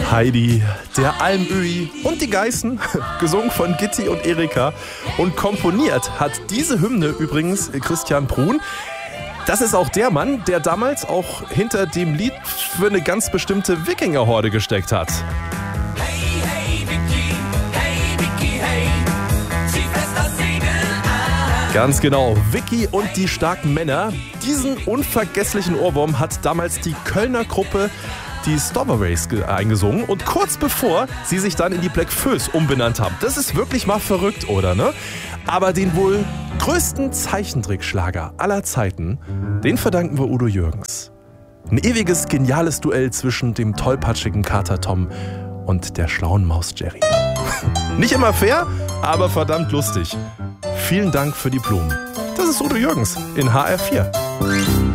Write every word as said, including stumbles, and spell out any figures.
Heidi, der Almöhi und die Geißen, gesungen von Gitti und Erika. Und komponiert hat diese Hymne übrigens Christian Bruhn. Das ist auch der Mann, der damals auch hinter dem Lied für eine ganz bestimmte Wikingerhorde gesteckt hat. Hey, hey, Vicky, hey, Vicky, hey, zieh fest das Segel an. Ganz genau, Vicky und die starken Männer. Diesen unvergesslichen Ohrwurm hat damals die Kölner Gruppe die Strawberries eingesungen und kurz bevor sie sich dann in die Black Föß umbenannt haben. Das ist wirklich mal verrückt, oder ne? Aber den wohl größten Zeichentrickschlager aller Zeiten, den verdanken wir Udo Jürgens. Ein ewiges, geniales Duell zwischen dem tollpatschigen Kater Tom und der schlauen Maus Jerry. Nicht immer fair, aber verdammt lustig. Vielen Dank für die Blumen. Das ist Udo Jürgens in H R vier.